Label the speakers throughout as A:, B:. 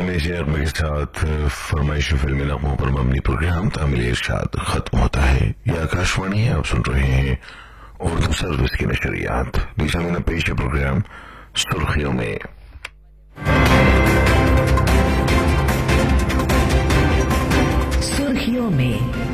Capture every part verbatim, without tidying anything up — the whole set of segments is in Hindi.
A: जर्म के साथ फरमाइश फिल्मी नगमों पर मबनी प्रोग्राम तामिल इरशाद खत्म होता है। यह आकाशवाणी है, आप सुन रहे हैं उर्दू सर्विस की नशरियात। लीजिए में पेश है प्रोग्राम सुर्खियों में।
B: सुर्खियों में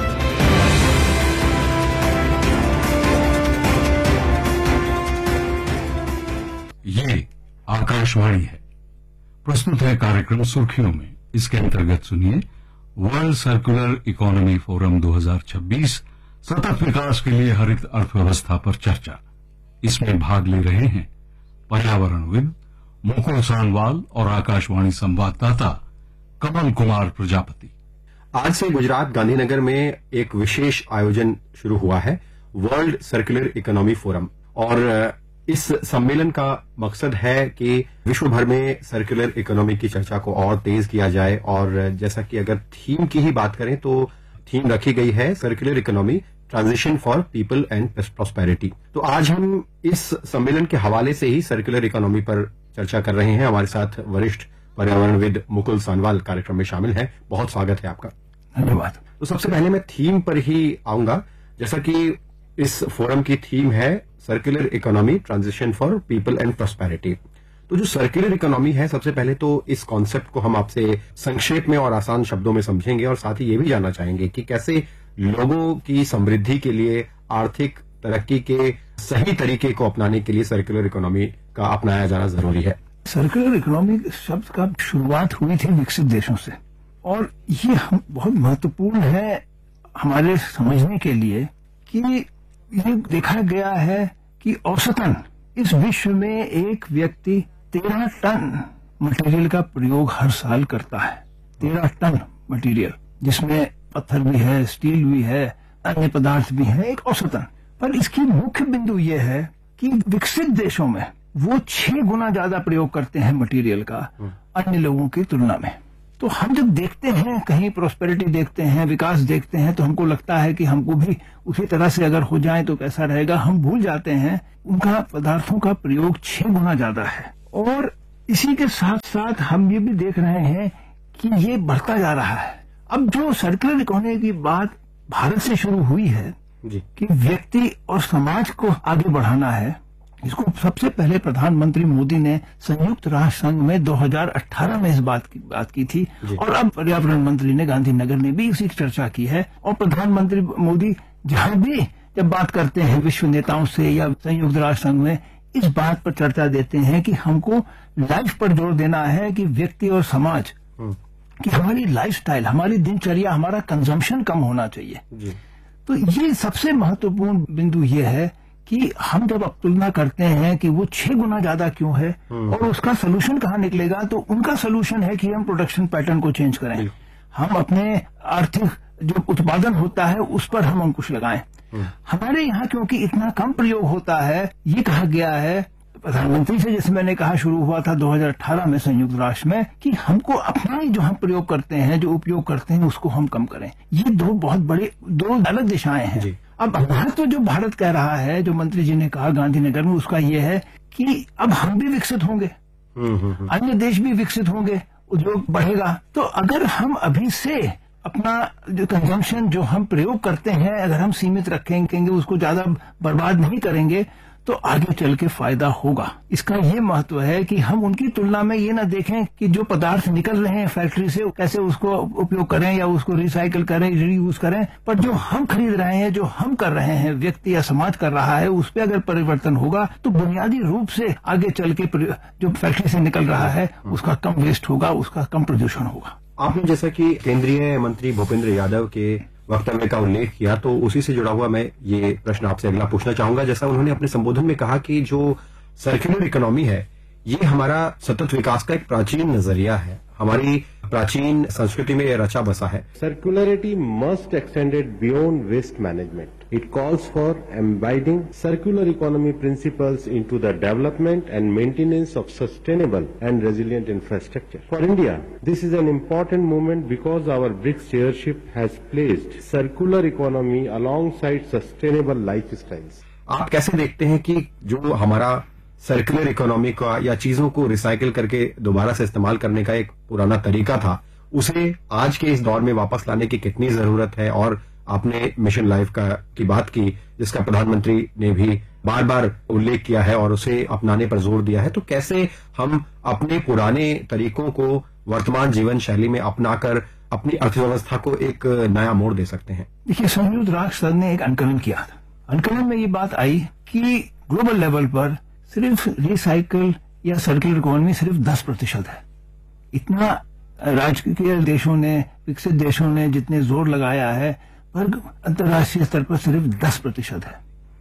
C: ये आकाशवाणी है। प्रस्तुत है कार्यक्रम सुर्खियों में। इसके अंतर्गत सुनिए वर्ल्ड सर्कुलर इकोनॉमी फोरम दो हज़ार छब्बीस सतत विकास के लिए हरित अर्थव्यवस्था पर चर्चा। इसमें भाग ले रहे हैं पर्यावरणविद मुकुल सानवाल और आकाशवाणी संवाददाता कमल कुमार प्रजापति।
D: आज से गुजरात गांधीनगर में एक विशेष आयोजन शुरू हुआ है, वर्ल्ड सर्कुलर इकोनॉमी फोरम, और इस सम्मेलन का मकसद है कि विश्व भर में सर्कुलर इकोनॉमी की चर्चा को और तेज किया जाए। और जैसा कि अगर थीम की ही बात करें तो थीम रखी गई है circular economy transition for people and prosperity. तो आज हम इस सम्मेलन के हवाले से ही सर्कुलर इकोनॉमी पर चर्चा कर रहे हैं। हमारे साथ वरिष्ठ पर्यावरणविद मुकुल सानवाल कार्यक्रम में शामिल हैं। बहुत स्वागत है आपका।
C: धन्यवाद।
D: तो सबसे पहले मैं थीम पर ही आऊंगा। जैसा कि इस फोरम की थीम है circular economy transition for people and prosperity. तो जो सर्कुलर इकोनॉमी है, सबसे पहले तो इस कॉन्सेप्ट को हम आपसे संक्षेप में और आसान शब्दों में समझेंगे, और साथ ही ये भी जानना चाहेंगे कि कैसे लोगों की समृद्धि के लिए, आर्थिक तरक्की के सही तरीके को अपनाने के लिए सर्कुलर इकोनॉमी का अपनाया जाना जरूरी है।
E: सर्कुलर इकोनॉमी शब्द का शुरुआत हुई थी विकसित देशों से, और ये हम बहुत महत्वपूर्ण है हमारे समझने के लिए कि ये देखा गया है कि औसतन इस विश्व में एक व्यक्ति तेरह टन मटेरियल का प्रयोग हर साल करता है। तेरह टन मटेरियल, जिसमें पत्थर भी है, स्टील भी है, अन्य पदार्थ भी है, एक औसतन। पर इसकी मुख्य बिंदु ये है कि विकसित देशों में वो छह गुना ज्यादा प्रयोग करते हैं मटेरियल का अन्य लोगों की तुलना में। तो हम जब देखते हैं, कहीं प्रोस्पेरिटी देखते हैं, विकास देखते हैं, तो हमको लगता है कि हमको भी उसी तरह से अगर हो जाए तो कैसा रहेगा। हम भूल जाते हैं उनका पदार्थों का प्रयोग छह गुना ज्यादा है। और इसी के साथ साथ हम ये भी देख रहे हैं कि ये बढ़ता जा रहा है। अब जो सर्कुलर इकोनॉमी की बात भारत से शुरू हुई है जी, कि व्यक्ति और समाज को आगे बढ़ाना है, इसको सबसे पहले प्रधानमंत्री मोदी ने संयुक्त राष्ट्र संघ में दो हज़ार अठारह में इस बात की बात की थी, और अब पर्यावरण मंत्री ने गांधीनगर में भी इसी की चर्चा की है। और प्रधानमंत्री मोदी जहां भी जब बात करते हैं विश्व नेताओं से या संयुक्त राष्ट्र संघ में, इस बात पर चर्चा देते हैं कि हमको लाइफ पर जोर देना है, कि व्यक्ति और समाज की हमारी लाइफस्टाइल, हमारी दिनचर्या, हमारा कंजम्पशन कम होना चाहिए। तो ये सबसे महत्वपूर्ण बिंदु ये है कि हम जब अब तुलना करते हैं कि वो छह गुना ज्यादा क्यों है और उसका सोल्यूशन कहाँ निकलेगा, तो उनका सोल्यूशन है कि हम प्रोडक्शन पैटर्न को चेंज करें, हम अपने आर्थिक जो उत्पादन होता है उस पर हम अंकुश लगाएं। हमारे यहाँ क्योंकि इतना कम प्रयोग होता है, ये कहा गया है प्रधानमंत्री से, जैसे मैंने कहा शुरू हुआ था दो हज़ार अठारह में संयुक्त राष्ट्र में, कि हमको अपना ही जो हम प्रयोग करते हैं, जो उपयोग करते हैं, उसको हम कम करें। ये दो बहुत बड़े, दो अलग दिशाएं हैं। अब हमारा तो जो भारत कह रहा है, जो मंत्री जी ने कहा गांधीनगर में, उसका ये है कि अब हम भी विकसित होंगे, अन्य देश भी विकसित होंगे, उद्योग बढ़ेगा। तो अगर हम अभी से अपना जो कंजम्पशन, जो हम प्रयोग करते हैं, अगर हम सीमित रखेंगे, उसको ज्यादा बर्बाद नहीं करेंगे, तो आगे चल के फायदा होगा। इसका ये महत्व है कि हम उनकी तुलना में ये ना देखें कि जो पदार्थ निकल रहे हैं फैक्ट्री से कैसे उसको उपयोग करें या उसको रिसाइकिल करें, रीयूज करें, पर जो हम खरीद रहे हैं, जो हम कर रहे हैं, व्यक्ति या समाज कर रहा है, उस पर अगर परिवर्तन होगा तो बुनियादी रूप से आगे चल के जो फैक्ट्री से निकल रहा है उसका कम वेस्ट होगा, उसका कम प्रदूषण होगा।
D: आपने जैसा कि केंद्रीय मंत्री भूपेंद्र यादव के वक्तव्य का उल्लेख किया, तो उसी से जुड़ा हुआ मैं ये प्रश्न आपसे अगला पूछना चाहूंगा। जैसा उन्होंने अपने संबोधन में कहा कि जो सर्कुलर इकोनॉमी है, ये हमारा सतत विकास का एक प्राचीन नजरिया है, हमारी प्राचीन संस्कृति में ये रचा बसा है।
F: Circularity must extended beyond waste management. It calls for embedding circular economy principles into the development and maintenance of sustainable and resilient infrastructure. For India, this is an important moment because our BRICS chairship has placed circular economy alongside sustainable lifestyles.
D: आप कैसे देखते हैं कि जो हमारा सर्कुलर इकोनॉमी का या चीजों को रिसाइकिल करके दोबारा से इस्तेमाल करने का एक पुराना तरीका था, उसे आज के इस दौर में वापस लाने की कितनी जरूरत है। और आपने मिशन लाइफ का की बात की, जिसका प्रधानमंत्री ने भी बार बार उल्लेख किया है और उसे अपनाने पर जोर दिया है, तो कैसे हम अपने पुराने तरीकों को वर्तमान जीवन शैली में अपनाकर अपनी अर्थव्यवस्था को एक नया मोड़ दे सकते हैं?
E: देखिए, संयुक्त राष्ट्र संघ ने एक अनुकलन किया था। अनुकलन में ये बात आई कि ग्लोबल लेवल पर सिर्फ रिसाइकल या सर्कुलर इकोनॉमी सिर्फ दस प्रतिशत है। इतना राजकीय देशों ने, विकसित देशों ने जितने जोर लगाया है, पर अंतर्राष्ट्रीय स्तर पर सिर्फ दस प्रतिशत है।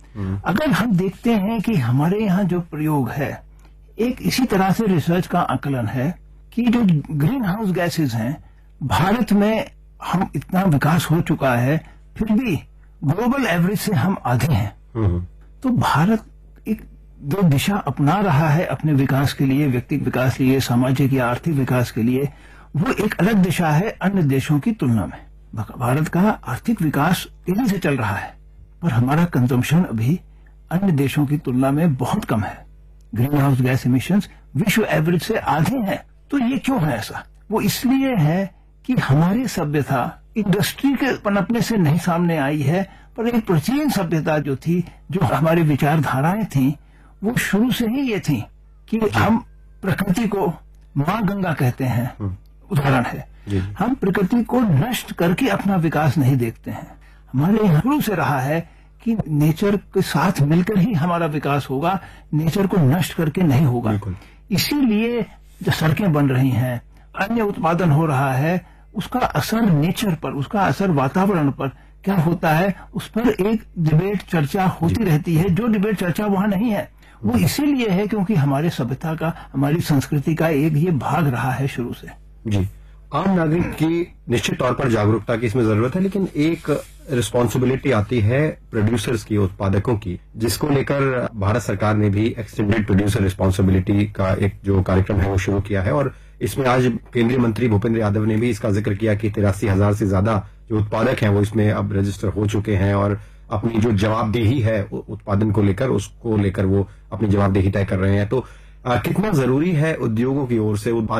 E: अगर हम देखते हैं कि हमारे यहाँ जो प्रयोग है, एक इसी तरह से रिसर्च का आकलन है कि जो ग्रीन हाउस गैसेज हैं, भारत में हम इतना विकास हो चुका है, फिर भी ग्लोबल एवरेज से हम आगे हैं। तो भारत एक जो दिशा अपना रहा है अपने विकास के लिए, व्यक्तिगत विकास के लिए, सामाजिक या आर्थिक विकास के लिए, वो एक अलग दिशा है अन्य देशों की तुलना में। भारत का आर्थिक विकास तेजी से चल रहा है, पर हमारा कंजम्पशन अभी अन्य देशों की तुलना में बहुत कम है। ग्रीन हाउस गैस इमिशंस विश्व एवरेज से आगे हैं। तो ये क्यों है ऐसा? वो इसलिए है कि हमारी सभ्यता इंडस्ट्री के पनपने से नहीं सामने आई है, पर एक प्राचीन सभ्यता जो थी, जो हमारी विचारधाराएं थी, वो शुरू से ही ये थी कि हम प्रकृति को माँ गंगा कहते हैं। उदाहरण है, हम प्रकृति को नष्ट करके अपना विकास नहीं देखते हैं। हमारे यहाँ शुरू से रहा है कि नेचर के साथ मिलकर ही हमारा विकास होगा, नेचर को नष्ट करके नहीं होगा। इसीलिए जो सड़कें बन रही हैं, अन्य उत्पादन हो रहा है, उसका असर नेचर पर, उसका असर वातावरण पर क्या होता है, उस पर एक डिबेट चर्चा होती रहती है। जो डिबेट चर्चा वहां नहीं है, वो इसीलिए है क्योंकि हमारे सभ्यता का, हमारी संस्कृति का एक ये भाग रहा है शुरू से।
D: जी, आम नागरिक की निश्चित तौर पर जागरूकता की इसमें जरूरत है, लेकिन एक रिस्पॉन्सिबिलिटी आती है प्रोड्यूसर्स की, उत्पादकों की, जिसको लेकर भारत सरकार ने भी एक्सटेंडेड प्रोड्यूसर रिस्पॉन्सिबिलिटी का एक जो कार्यक्रम है वो शुरू किया है। और इसमें आज केंद्रीय मंत्री भूपेंद्र यादव ने भी इसका जिक्र किया कि तिरासी हजार से ज्यादा जो उत्पादक हैं वो इसमें अब रजिस्टर हो चुके हैं और अपनी जो जवाबदेही है उत्पादन को लेकर, उसको लेकर वो अपनी जवाबदेही तय कर रहे हैं। तो आ, कितना जरूरी है उद्योगों की ओर से